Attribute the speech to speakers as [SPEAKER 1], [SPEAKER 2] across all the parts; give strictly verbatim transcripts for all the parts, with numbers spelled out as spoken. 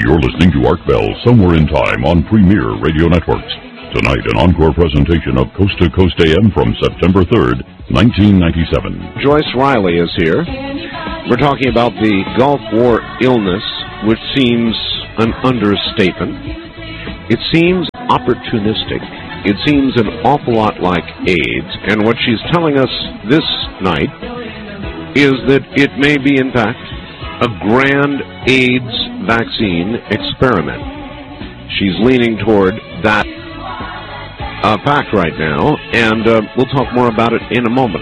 [SPEAKER 1] You're listening to Art Bell Somewhere in Time on Premier Radio Networks. Tonight, an encore presentation of Coast to Coast A M from September third, nineteen ninety-seven.
[SPEAKER 2] Joyce Riley is here. We're talking about the Gulf War illness, which seems an understatement. It seems opportunistic. It seems an awful lot like AIDS. And what she's telling us this night is that it may be, in fact, a grand AIDS vaccine experiment. She's leaning toward that uh, fact right now, and uh, we'll talk more about it in a moment.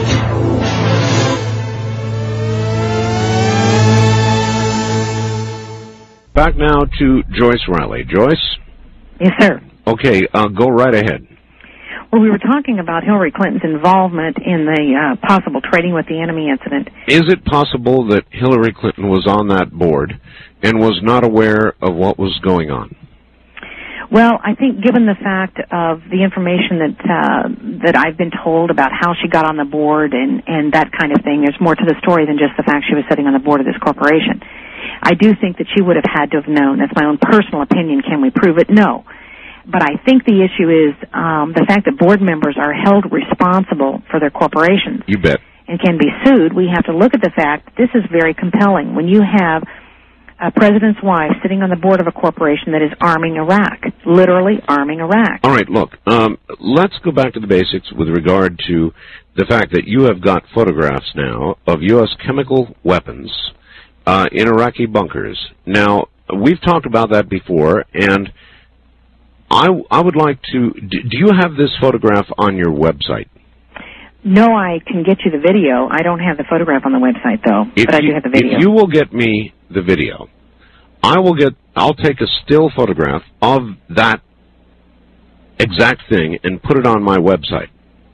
[SPEAKER 2] Back now to Joyce Riley. Joyce?
[SPEAKER 3] Yes, sir.
[SPEAKER 2] Okay, uh, go right ahead.
[SPEAKER 3] Well, we were talking about Hillary Clinton's involvement in the uh, possible trading with the enemy incident.
[SPEAKER 2] Is it possible that Hillary Clinton was on that board and was not aware of what was going on?
[SPEAKER 3] Well, I think given the fact of the information that uh, that I've been told about how she got on the board and, and that kind of thing, there's more to the story than just the fact she was sitting on the board of this corporation. I do think that she would have had to have known. That's my own personal opinion. Can we prove it? No. But I think the issue is um, the fact that board members are held responsible for their corporations.
[SPEAKER 2] You bet.
[SPEAKER 3] And can be sued. We have to look at the fact that this is very compelling. When you have a president's wife sitting on the board of a corporation that is arming Iraq, literally arming Iraq.
[SPEAKER 2] All right, look, um, let's go back to the basics with regard to the fact that you have got photographs now of U S chemical weapons uh, in Iraqi bunkers. Now, we've talked about that before, and I, I would like to, do, do you have this photograph on your website?
[SPEAKER 3] No, I can get you the video. I don't have the photograph on the website, though,
[SPEAKER 2] if
[SPEAKER 3] but I
[SPEAKER 2] you,
[SPEAKER 3] do have the video.
[SPEAKER 2] If you will get me the video, I will get, I'll take a still photograph of that exact thing and put it on my website.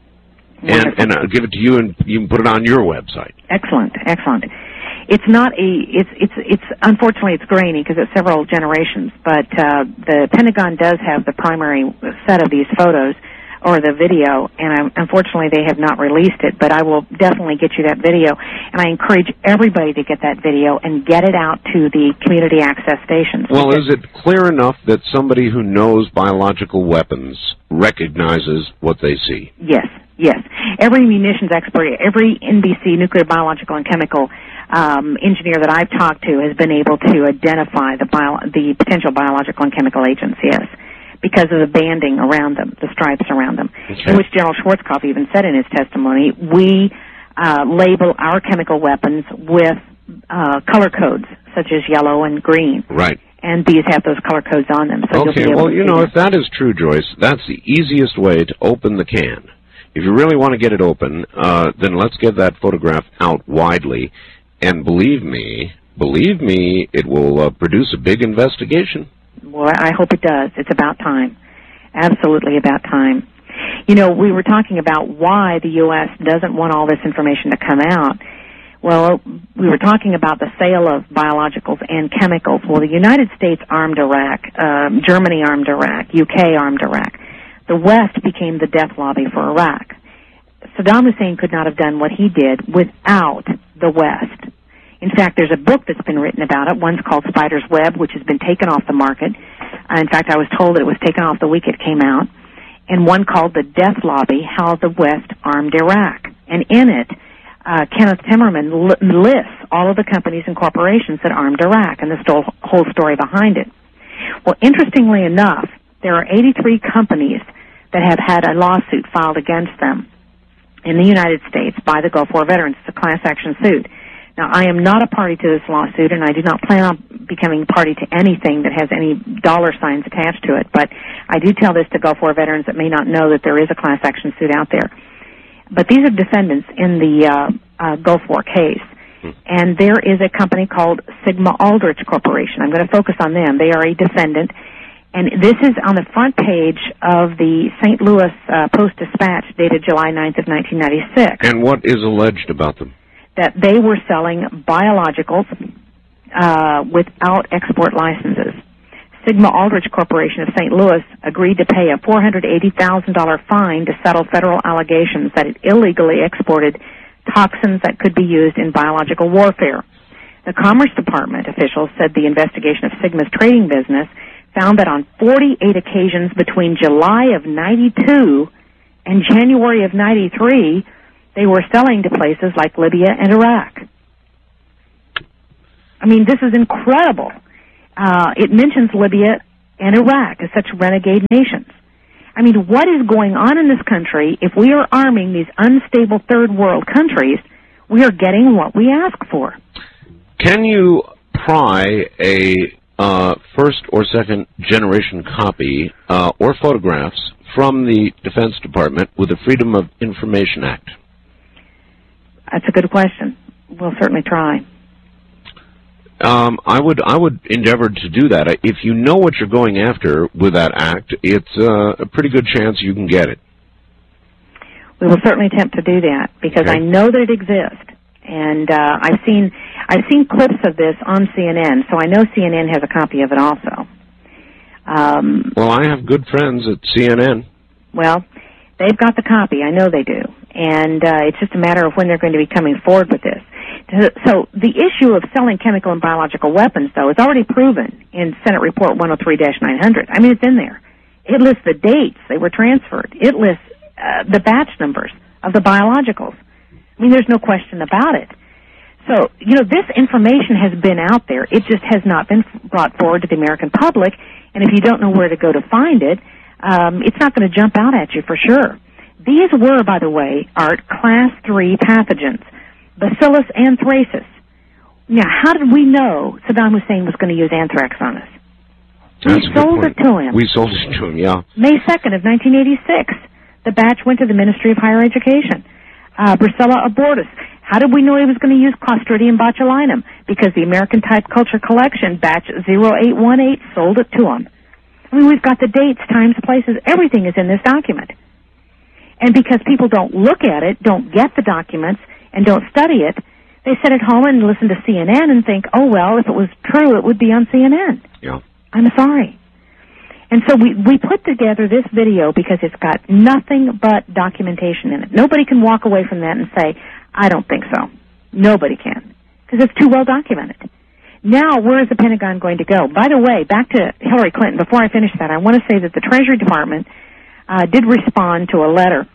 [SPEAKER 2] And, and I'll give it to you, and you can put it on your website.
[SPEAKER 3] Excellent, excellent. It's not a, it's, it's, it's, unfortunately it's grainy because it's several generations, but uh, the Pentagon does have the primary set of these photos, or the video, and I'm, unfortunately they have not released it, but I will definitely get you that video, and I encourage everybody to get that video and get it out to the community access stations.
[SPEAKER 2] Well, is it clear enough that somebody who knows biological weapons recognizes what they see?
[SPEAKER 3] Yes, yes. Every munitions expert, every N B C, nuclear, biological, and chemical um, engineer that I've talked to has been able to identify the, bio, the potential biological and chemical agents, yes, because of the banding around them, the stripes around them,
[SPEAKER 2] okay.
[SPEAKER 3] in which General Schwarzkopf even said in his testimony, we uh, label our chemical weapons with uh, color codes, such as yellow and green.
[SPEAKER 2] Right.
[SPEAKER 3] And these have those color codes on them. So
[SPEAKER 2] okay,
[SPEAKER 3] you'll be able
[SPEAKER 2] well,
[SPEAKER 3] to
[SPEAKER 2] you know,
[SPEAKER 3] them.
[SPEAKER 2] if that is true, Joyce, that's the easiest way to open the can. If you really want to get it open, uh, then let's get that photograph out widely. And believe me, believe me, it will uh, produce a big investigation.
[SPEAKER 3] Well, I hope it does. It's about time. Absolutely about time. You know, we were talking about why the U S doesn't want all this information to come out. Well, we were talking about the sale of biologicals and chemicals. Well, the United States armed Iraq, um, Germany armed Iraq, U K armed Iraq. The West became the death lobby for Iraq. Saddam Hussein could not have done what he did without the West. In fact, there's a book that's been written about it. One's called Spider's Web, which has been taken off the market. Uh, in fact, I was told that it was taken off the week it came out. And one called The Death Lobby, How the West Armed Iraq. And in it, uh, Kenneth Timmerman li- lists all of the companies and corporations that armed Iraq and the sto- whole story behind it. Well, interestingly enough, there are eighty-three companies that have had a lawsuit filed against them in the United States by the Gulf War veterans. It's a class action suit. Now, I am not a party to this lawsuit, and I do not plan on becoming a party to anything that has any dollar signs attached to it, but I do tell this to Gulf War veterans that may not know that there is a class action suit out there. But these are defendants in the uh, uh, Gulf War case, and there is a company called Sigma Aldrich Corporation. I'm going to focus on them. They are a defendant, and this is on the front page of the Saint Louis uh, Post-Dispatch dated July ninth of nineteen ninety-six.
[SPEAKER 2] And what is alleged about them?
[SPEAKER 3] That they were selling biologicals uh, without export licenses. Sigma Aldrich Corporation of Saint Louis agreed to pay a four hundred eighty thousand dollars fine to settle federal allegations that it illegally exported toxins that could be used in biological warfare. The Commerce Department officials said the investigation of Sigma's trading business found that on forty-eight occasions between July of ninety-two and January of ninety-three, they were selling to places like Libya and Iraq. I mean, this is incredible. Uh, it mentions Libya and Iraq as such renegade nations. I mean, what is going on in this country? If we are arming these unstable third world countries, we are getting what we ask for.
[SPEAKER 2] Can you pry a uh, first or second generation copy uh, or photographs from the Defense Department with the Freedom of Information Act?
[SPEAKER 3] That's a good question. We'll certainly try.
[SPEAKER 2] Um, I would I would endeavor to do that. If you know what you're going after with that act, it's uh, a pretty good chance you can get it.
[SPEAKER 3] We will certainly attempt to do that because
[SPEAKER 2] okay.
[SPEAKER 3] I know that it exists, and uh, I've seen I've seen clips of this on C N N, so I know C N N has a copy of it also. Um,
[SPEAKER 2] well, I have good friends at C N N.
[SPEAKER 3] Well, they've got the copy. I know they do, and uh, it's just a matter of when they're going to be coming forward with this. So the issue of selling chemical and biological weapons, though, is already proven in Senate Report one oh three dash nine hundred. I mean, it's in there. It lists the dates they were transferred. It lists uh, the batch numbers of the biologicals. I mean, there's no question about it. So, you know, this information has been out there. It just has not been brought forward to the American public, and if you don't know where to go to find it, um, it's not going to jump out at you for sure. These were, by the way, Art, class three pathogens. Bacillus anthracis. Now, how did we know Saddam Hussein was going to use anthrax on us?
[SPEAKER 2] That's
[SPEAKER 3] we sold it to him.
[SPEAKER 2] We sold it to him, yeah.
[SPEAKER 3] May second of nineteen eighty-six. The batch went to the Ministry of Higher Education. Uh, Brucella abortus. How did we know he was going to use Clostridium botulinum? Because the American Type Culture Collection, batch zero eight one eight, sold it to him. I mean, we've got the dates, times, places, everything is in this document. And because people don't look at it, don't get the documents, and don't study it, they sit at home and listen to C N N and think, oh, well, if it was true, it would be on C N N.
[SPEAKER 2] Yeah.
[SPEAKER 3] I'm sorry. And so we, we put together this video because it's got nothing but documentation in it. Nobody can walk away from that and say, I don't think so. Nobody can, because it's too well documented. Now, where is the Pentagon going to go? By the way, back to Hillary Clinton, before I finish that, I want to say that the Treasury Department uh, did respond to a letter.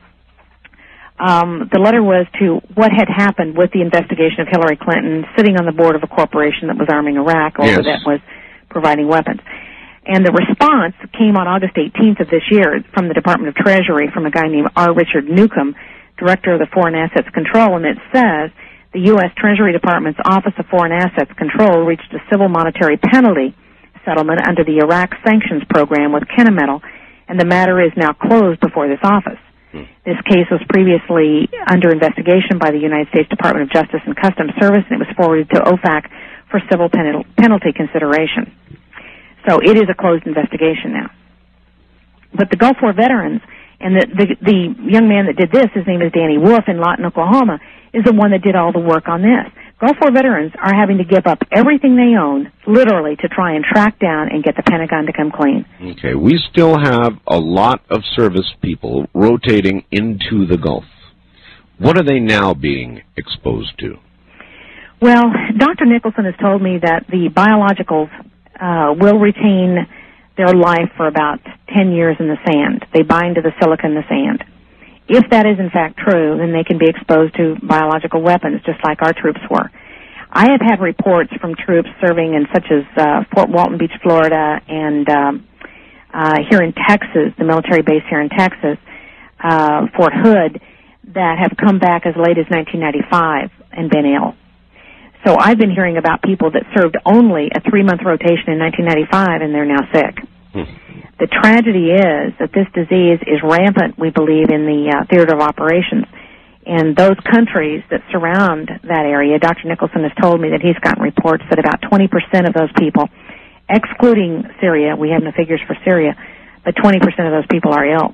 [SPEAKER 3] Um, the letter was to what had happened with the investigation of Hillary Clinton sitting on the board of a corporation that was arming Iraq, or
[SPEAKER 2] yes.
[SPEAKER 3] that was providing weapons. And the response came on August eighteenth of this year from the Department of Treasury from a guy named R. Richard Newcomb, Director of the Foreign Assets Control, and it says the U S Treasury Department's Office of Foreign Assets Control reached a civil monetary penalty settlement under the Iraq sanctions program with Kennametal, and the matter is now closed before this office. This case was previously under investigation by the United States Department of Justice and Customs Service, and it was forwarded to O FAC for civil pen- penalty consideration. So it is a closed investigation now. But the Gulf War veterans, and the, the, the young man that did this, his name is Danny Wolf in Lawton, Oklahoma, is the one that did all the work on this. Gulf War veterans are having to give up everything they own, literally, to try and track down and get the Pentagon to come clean.
[SPEAKER 2] Okay, we still have a lot of service people rotating into the Gulf. What are they now being exposed to?
[SPEAKER 3] Well, Doctor Nicholson has told me that the biologicals uh, will retain their life for about ten years in the sand. They bind to the silica in the sand. If that is in fact true, then they can be exposed to biological weapons, just like our troops were. I have had reports from troops serving in such as uh, Fort Walton Beach, Florida, and um, uh, here in Texas, the military base here in Texas, uh, Fort Hood, that have come back as late as nineteen ninety-five and been ill. So I've been hearing about people that served only a three-month rotation in nineteen ninety-five, and they're now sick. Hmm. The tragedy is that this disease is rampant, we believe, in the uh, theater of operations. And those countries that surround that area, Doctor Nicholson has told me that he's gotten reports that about twenty percent of those people, excluding Syria, we have no figures for Syria, but twenty percent of those people are ill.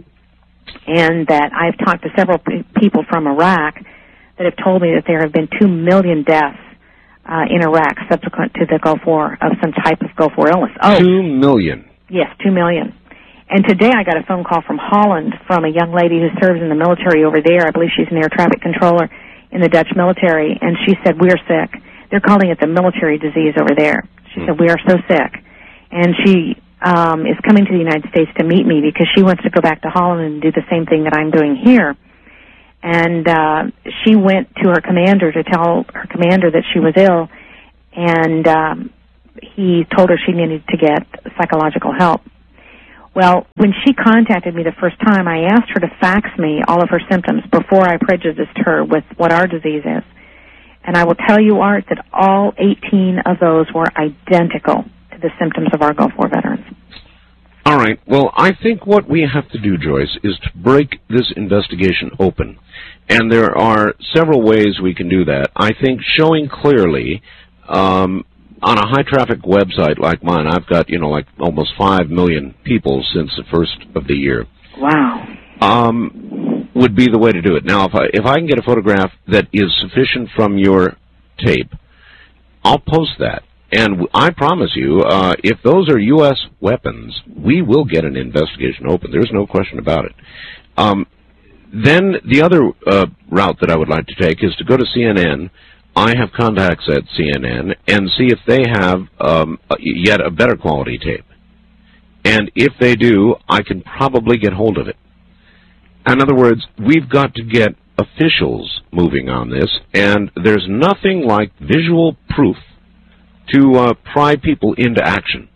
[SPEAKER 3] And that I've talked to several p- people from Iraq that have told me that there have been two million deaths uh, in Iraq subsequent to the Gulf War of some type of Gulf War illness.
[SPEAKER 2] Oh, two million?
[SPEAKER 3] Yes, two million. And today I got a phone call from Holland from a young lady who serves in the military over there. I believe she's an air traffic controller in the Dutch military, and she said, we're sick. they're calling it the military disease over there. She said, we are so sick. And she um, is coming to the United States to meet me because she wants to go back to Holland and do the same thing that I'm doing here. And uh, she went to her commander to tell her commander that she was ill, and um, he told her she needed to get psychological help. Well, when she contacted me the first time, I asked her to fax me all of her symptoms before I prejudiced her with what our disease is. And I will tell you, Art, that all eighteen of those were identical to the symptoms of our Gulf War veterans.
[SPEAKER 2] All right. Well, I think what we have to do, Joyce, is to break this investigation open. And there are several ways we can do that. I think showing clearly um, on a high-traffic website like mine, I've got, you know, like almost five million people since the first of the year.
[SPEAKER 3] Wow.
[SPEAKER 2] Um, would be the way to do it. Now, if I, if I can get a photograph that is sufficient from your tape, I'll post that. And I promise you, uh, if those are U S weapons, we will get an investigation open. There's no question about it. Um, then the other uh, route that I would like to take is to go to C N N. I have contacts at C N N and see if they have um, yet a better quality tape. And if they do, I can probably get hold of it. In other words, we've got to get officials moving on this, and there's nothing like visual proof to uh, pry people into action.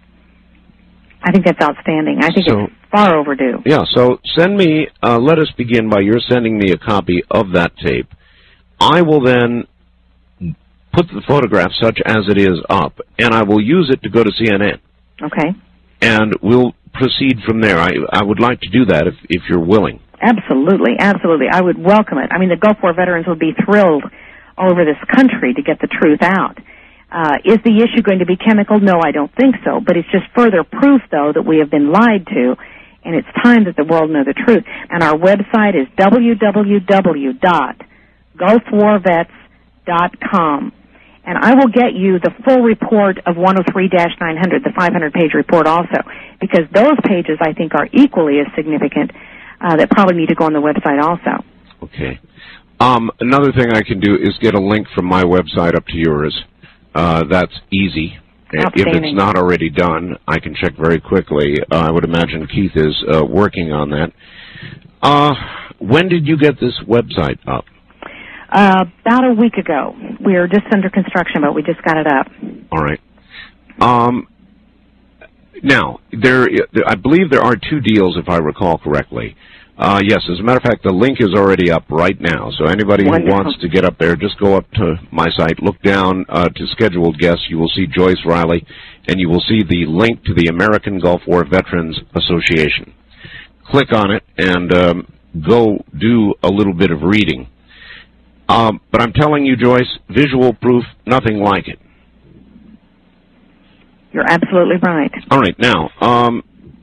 [SPEAKER 3] I think that's outstanding. I think
[SPEAKER 2] so,
[SPEAKER 3] it's far overdue.
[SPEAKER 2] Yeah, so send me, uh, let us begin by your sending me a copy of that tape. I will then put the photograph such as it is up, and I will use it to go to C N N.
[SPEAKER 3] Okay.
[SPEAKER 2] And we'll proceed from there. I, I would like to do that if, if you're willing.
[SPEAKER 3] Absolutely, absolutely. I would welcome it. I mean, the Gulf War veterans would be thrilled all over this country to get the truth out. Uh, is the issue going to be chemical? No, I don't think so. But it's just further proof, though, that we have been lied to, and it's time that the world know the truth. And our website is w w w dot gulf war vets dot com. And I will get you the full report of one oh three dash nine hundred, the five hundred page report also, because those pages, I think, are equally as significant uh, that probably need to go on the website also.
[SPEAKER 2] Okay. Um, another thing I can do is get a link from my website up to yours. Uh, that's easy. If it's not already done, I can check very quickly. Uh, I would imagine Keith is uh, working on that. Uh, when did you get this website up?
[SPEAKER 3] Uh, about a week ago. We are just under construction, but we just got it up.
[SPEAKER 2] All right. Um, now, there, I believe there are two deals, if I recall correctly. Uh, yes, as a matter of fact, the link is already up right now. So anybody
[SPEAKER 3] Wonderful.
[SPEAKER 2] who wants to get up there, just go up to my site, look down uh, to scheduled guests. You will see Joyce Riley, and you will see the link to the American Gulf War Veterans Association. Click on it and um, go do a little bit of reading. Um, but I'm telling you, Joyce, visual proof, nothing like it.
[SPEAKER 3] You're absolutely right.
[SPEAKER 2] All right, now, um,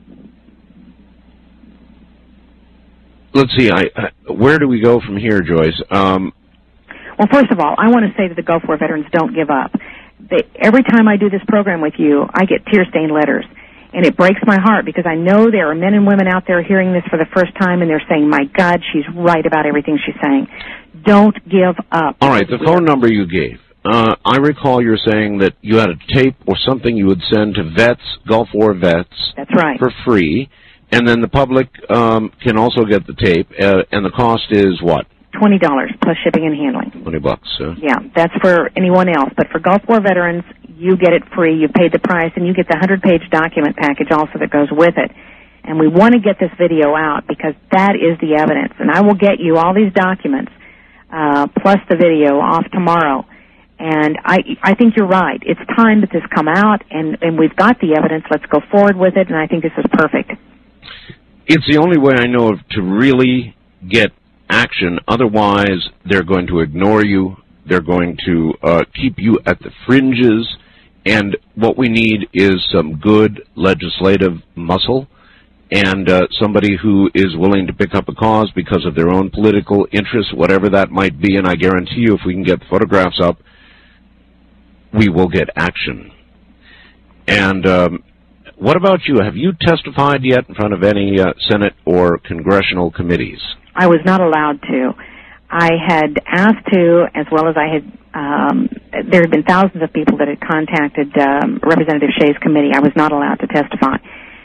[SPEAKER 2] let's see, I, uh, where do we go from here, Joyce? Um,
[SPEAKER 3] well, first of all, I want to say that the Gulf War veterans don't give up. They, every time I do this program with you, I get tear-stained letters. And it breaks my heart because I know there are men and women out there hearing this for the first time, and they're saying, my God, she's right about everything she's saying. Don't give up.
[SPEAKER 2] All right, the phone number you gave. Uh, I recall you're saying that you had a tape or something you would send to vets, Gulf War vets.
[SPEAKER 3] That's right.
[SPEAKER 2] For free. And then the public um, can also get the tape, uh, and the cost is what?
[SPEAKER 3] twenty dollars plus shipping and handling.
[SPEAKER 2] twenty bucks. Uh.
[SPEAKER 3] Yeah, that's for anyone else. But for Gulf War veterans, you get it free. You've paid the price, and you get the one hundred page document package also that goes with it. And we want to get this video out because that is the evidence. And I will get you all these documents uh, plus the video off tomorrow. And I I think you're right. It's time that this come out, and, and we've got the evidence. Let's go forward with it, and I think this is perfect.
[SPEAKER 2] It's the only way I know of to really get action. Otherwise, they're going to ignore you. They're going to uh, keep you at the fringes. And what we need is some good legislative muscle and uh, somebody who is willing to pick up a cause because of their own political interests, whatever that might be. And I guarantee you, if we can get the photographs up, we will get action. And um, what about you? Have you testified yet in front of any uh, Senate or congressional committees?
[SPEAKER 3] I was not allowed to. I had asked to, as well as I had Um, there had been thousands of people that had contacted um, Representative Shea's committee. I was not allowed to testify.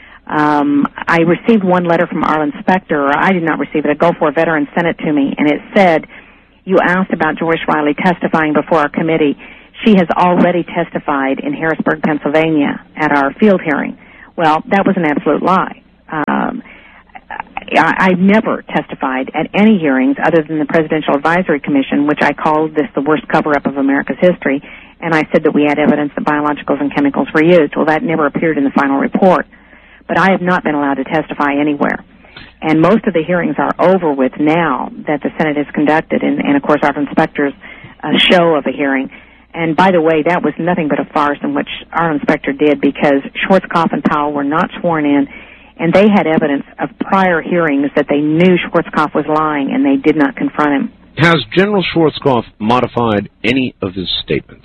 [SPEAKER 3] Um, I received one letter from Arlen Specter, or I did not receive it. A Gulf War veteran sent it to me, and it said, you asked about Joyce Riley testifying before our committee. She has already testified in Harrisburg, Pennsylvania at our field hearing. Well, that was an absolute lie. Um, I, I've never testified at any hearings other than the Presidential Advisory Commission, which I called this the worst cover-up of America's history, and I said that we had evidence that biologicals and chemicals were used. Well, that never appeared in the final report. But I have not been allowed to testify anywhere. And most of the hearings are over with now that the Senate has conducted, and, and of course, Arlen Specter's uh, show of a hearing. And by the way, that was nothing but a farce in which Arlen Specter did, because Schwarzkopf and Powell were not sworn in, and they had evidence of prior hearings that they knew Schwarzkopf was lying, and they did not confront him.
[SPEAKER 2] Has General Schwarzkopf modified any of his statements?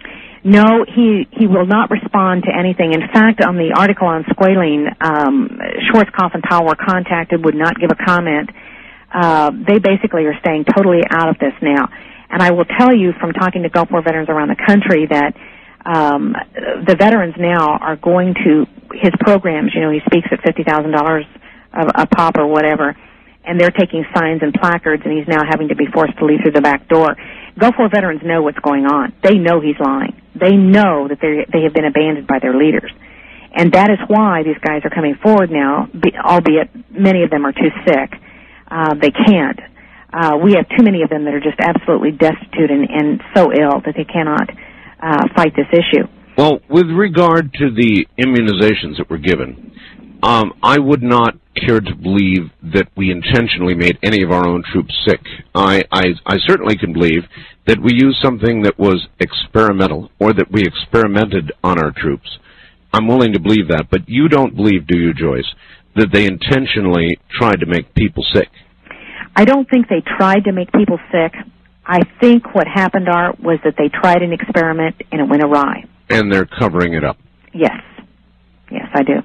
[SPEAKER 3] No, he, he will not respond to anything. In fact, on the article on squalene, um, Schwarzkopf and Powell were contacted, would not give a comment. Uh, they basically are staying totally out of this now. And I will tell you from talking to Gulf War veterans around the country that um, the veterans now are going to his programs. You know, he speaks at fifty thousand dollars a, a pop or whatever, and they're taking signs and placards, and he's now having to be forced to leave through the back door. Gulf War veterans know what's going on. They know he's lying. They know that they they have been abandoned by their leaders. And that is why these guys are coming forward now, be, albeit many of them are too sick. Uh, they can't. Uh, we have too many of them that are just absolutely destitute and, and so ill that they cannot uh, fight this issue.
[SPEAKER 2] Well, with regard to the immunizations that were given, um, I would not care to believe that we intentionally made any of our own troops sick. I, I, I certainly can believe that we used something that was experimental, or that we experimented on our troops. I'm willing to believe that, but you don't believe, do you, Joyce, that they intentionally tried to make people sick?
[SPEAKER 3] I don't think they tried to make people sick. I think what happened, Art, was that they tried an experiment and it went awry.
[SPEAKER 2] And they're covering it up?
[SPEAKER 3] Yes. Yes, I do.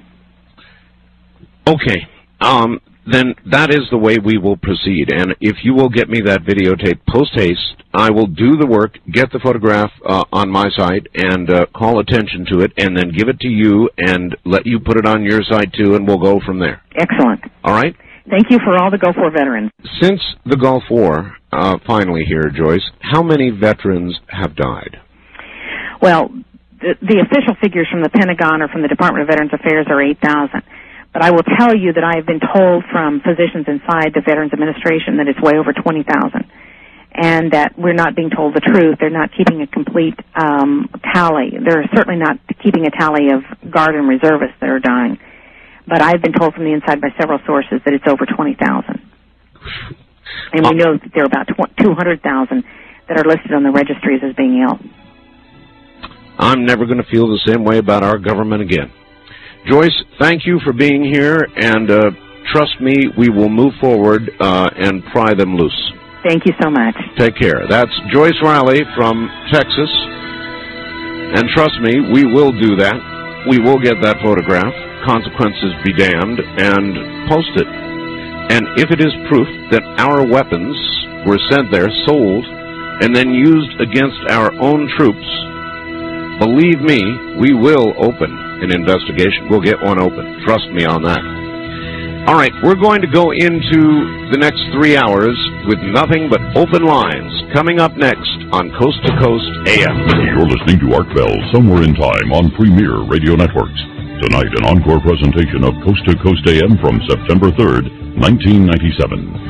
[SPEAKER 2] Okay. Um, then that is the way we will proceed. And if you will get me that videotape post-haste, I will do the work, get the photograph uh, on my site, and uh, call attention to it, and then give it to you and let you put it on your site, too, and we'll go from there.
[SPEAKER 3] Excellent.
[SPEAKER 2] All right?
[SPEAKER 3] Thank you for all the Gulf War veterans.
[SPEAKER 2] Since the Gulf War, uh, finally here, Joyce, how many veterans have died?
[SPEAKER 3] Well, the, the official figures from the Pentagon or from the Department of Veterans Affairs are eight thousand. But I will tell you that I have been told from physicians inside the Veterans Administration that it's way over twenty thousand, and that we're not being told the truth. They're not keeping a complete um, tally. They're certainly not keeping a tally of Guard and reservists that are dying. But I've been told from the inside by several sources that it's over twenty thousand. And we know that there are about two hundred thousand that are listed on the registries as being ill.
[SPEAKER 2] I'm never going to feel the same way about our government again. Joyce, thank you for being here, and uh, trust me, we will move forward uh, and pry them loose.
[SPEAKER 3] Thank you so much.
[SPEAKER 2] Take care. That's Joyce Riley from Texas, and trust me, we will do that. We will get that photograph, consequences be damned, and post it. And if it is proof that our weapons were sent there, sold, and then used against our own troops, believe me, we will open an investigation. We'll get one open. Trust me on that. All right, we're going to go into the next three hours with nothing but open lines. Coming up next on Coast to Coast A M.
[SPEAKER 1] You're listening to Art Bell, Somewhere in Time on Premier Radio Networks. Tonight, an encore presentation of Coast to Coast A M from September third, nineteen ninety-seven.